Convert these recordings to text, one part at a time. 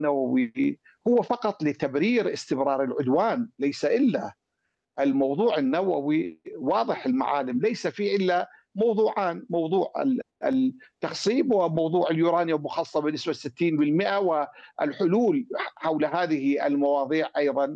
النووي هو فقط لتبرير استمرار العدوان، ليس إلا. الموضوع النووي واضح المعالم، ليس فيه إلا موضوعان: موضوع التخصيب وموضوع اليورانيوم مخصب بنسبة 60%، والحلول حول هذه المواضيع أيضا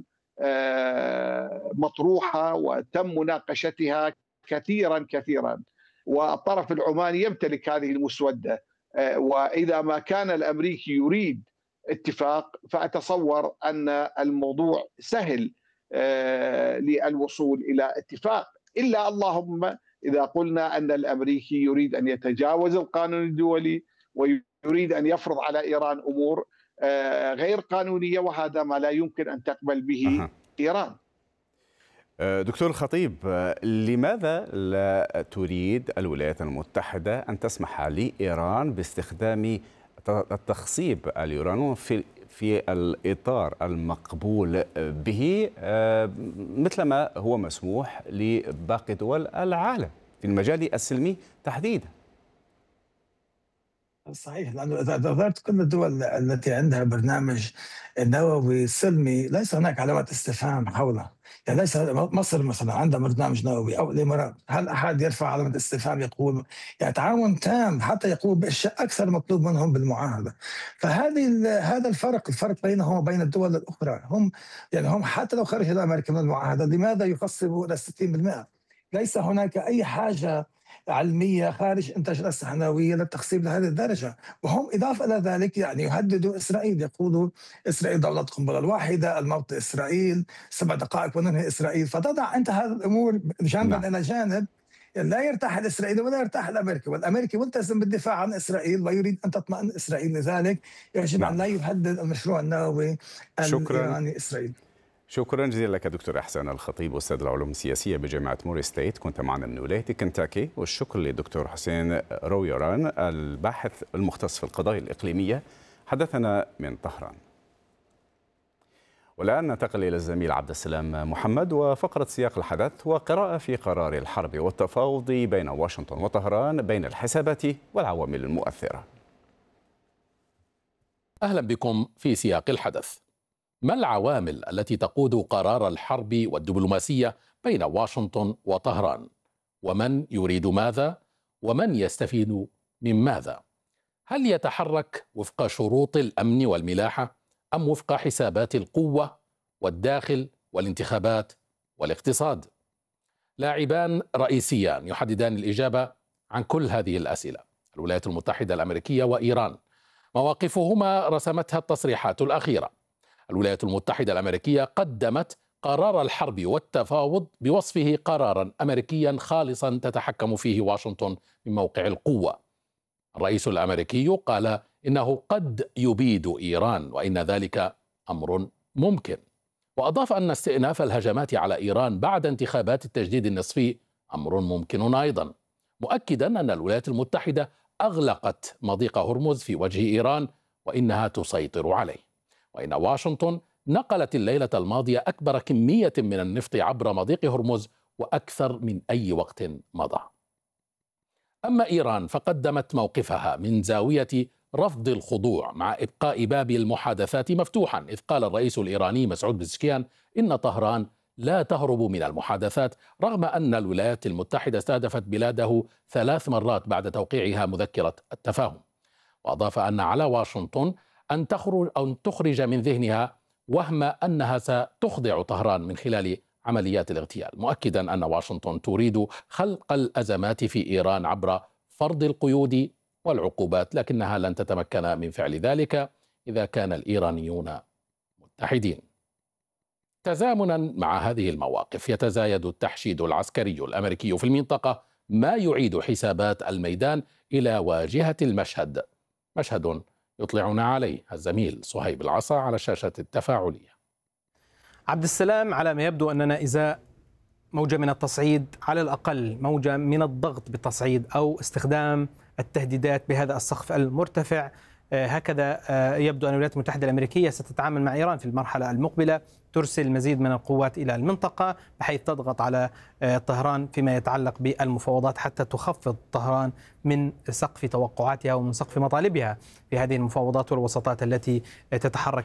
مطروحة وتم مناقشتها كثيرا كثيرا، والطرف العماني يمتلك هذه المسودة. وإذا ما كان الأمريكي يريد اتفاق فأتصور أن الموضوع سهل للوصول إلى اتفاق، إلا اللهم إذا قلنا أن الأمريكي يريد أن يتجاوز القانون الدولي ويريد أن يفرض على إيران أمور غير قانونية، وهذا ما لا يمكن أن تقبل به إيران. دكتور الخطيب، لماذا لا تريد الولايات المتحدة أن تسمح لإيران باستخدام التخصيب اليورانيوم في الإطار المقبول به مثلما هو مسموح لباقي دول العالم في المجال السلمي تحديدا؟ صحيح، لأنه إذا نظرت كل الدول التي عندها برنامج نووي سلمي ليس هناك علامات استفهام حوله. يعني ليس مصر مثلا عندها برنامج نووي أو الإمارات، هل أحد يرفع علامة استفهام يقول يعني تعاون تام حتى يقول بأشياء أكثر مطلوب منهم بالمعاهدة؟ هذا الفرق بينهم وبين الدول الأخرى. هم حتى لو خرج الأمريكا من المعاهدة لماذا يخصبوا إلى 60%؟ ليس هناك أي حاجة علمية خارج إنتاج الأسلحة النووية للتخصيب لهذه الدرجة. وهم إضافة إلى ذلك يعني يهددوا إسرائيل، يقولوا إسرائيل دولة قنبلة الواحدة، الموت إسرائيل، 7 دقائق وننهي إسرائيل. فتضع أنت هذه الأمور جانبا إلى جانب، لا يرتاح الإسرائيلي ولا يرتاح الأمريكي، والأمريكي ملتزم بالدفاع عن إسرائيل ويريد أن تطمئن إسرائيل، لذلك يجب أن لا يهدد المشروع النووي الإيراني إسرائيل. شكرا جزيلا لك دكتور إحسان الخطيب، أستاذ العلوم السياسية بجامعة موري ستيت، كنت معنا من ولاية كنتاكي. والشكر للدكتور حسين رويران الباحث المختص في القضايا الإقليمية، حدثنا من طهران. والآن ننتقل إلى الزميل عبد السلام محمد وفقرة سياق الحدث وقراءة في قرار الحرب والتفاوض بين واشنطن وطهران بين الحسابات والعوامل المؤثرة. أهلا بكم في سياق الحدث. ما العوامل التي تقود قرار الحرب والدبلوماسية بين واشنطن وطهران؟ ومن يريد ماذا؟ ومن يستفيد من ماذا؟ هل يتحرك وفق شروط الأمن والملاحة أم وفق حسابات القوة والداخل والانتخابات والاقتصاد؟ لاعبان رئيسيان يحددان الإجابة عن كل هذه الأسئلة: الولايات المتحدة الأمريكية وإيران. مواقفهما رسمتها التصريحات الأخيرة. الولايات المتحدة الأمريكية قدمت قرار الحرب والتفاوض بوصفه قرارا أمريكيا خالصا تتحكم فيه واشنطن من موقع القوة. الرئيس الأمريكي قال إنه قد يبيد إيران وإن ذلك أمر ممكن، وأضاف أن استئناف الهجمات على إيران بعد انتخابات التجديد النصفي أمر ممكن أيضا، مؤكدا أن الولايات المتحدة أغلقت مضيق هرمز في وجه إيران وإنها تسيطر عليه، وإن واشنطن نقلت الليلة الماضية أكبر كمية من النفط عبر مضيق هرمز وأكثر من أي وقت مضى. أما إيران فقدمت موقفها من زاوية رفض الخضوع مع إبقاء باب المحادثات مفتوحا، إذ قال الرئيس الإيراني مسعود بزشكيان إن طهران لا تهرب من المحادثات، رغم أن الولايات المتحدة استهدفت بلاده 3 مرات بعد توقيعها مذكرة التفاهم. وأضاف أن على واشنطن أن تخرج من ذهنها وهم أنها ستخضع طهران من خلال عمليات الاغتيال، مؤكدا أن واشنطن تريد خلق الأزمات في إيران عبر فرض القيود والعقوبات، لكنها لن تتمكن من فعل ذلك إذا كان الإيرانيون متحدين. تزامنا مع هذه المواقف يتزايد التحشيد العسكري الأمريكي في المنطقة، ما يعيد حسابات الميدان إلى واجهة المشهد، مشهد يطلعنا عليه الزميل صهيب العصا على شاشة التفاعلية. عبد السلام، على ما يبدو أننا إذا موجة من التصعيد، على الأقل موجة من الضغط بالتصعيد أو استخدام التهديدات بهذا السقف المرتفع، هكذا يبدو أن الولايات المتحدة الأمريكية ستتعامل مع إيران في المرحلة المقبلة، ترسل المزيد من القوات إلى المنطقة بحيث تضغط على طهران فيما يتعلق بالمفاوضات حتى تخفض طهران من سقف توقعاتها ومن سقف مطالبها في هذه المفاوضات والوساطات التي تتحرك